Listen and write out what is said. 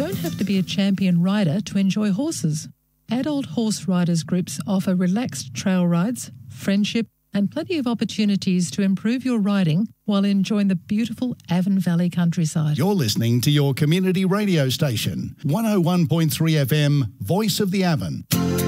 don't have to be a champion rider to enjoy horses. Adult horse riders groups offer relaxed trail rides, friendship, and plenty of opportunities to improve your riding while enjoying the beautiful Avon Valley countryside. You're listening to your community radio station, 101.3 FM, Voice of the Avon.